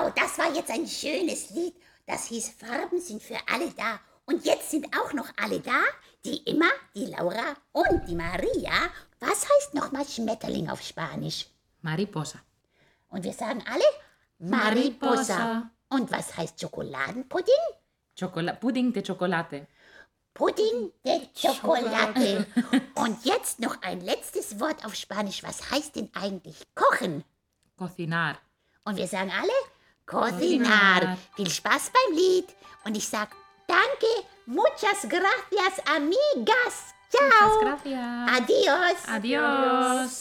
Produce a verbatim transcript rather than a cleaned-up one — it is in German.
Wow, das war jetzt ein schönes Lied. Das hieß Farben sind für alle da. Und jetzt sind auch noch alle da. Die Imma, die Laura und die Maria. Was heißt nochmal Schmetterling auf Spanisch? Mariposa. Und wir sagen alle Mariposa. Mariposa. Und was heißt Schokoladenpudding? Chocola Pudding de chocolate. Pudding de Chocolate. Und jetzt noch ein letztes Wort auf Spanisch. Was heißt denn eigentlich kochen? Cocinar. Und wir sagen alle Cocinar. Cocinar. Viel Spaß beim Lied. Und ich sag danke, muchas gracias, amigas. Ciao. Muchas gracias. Adios. Adiós.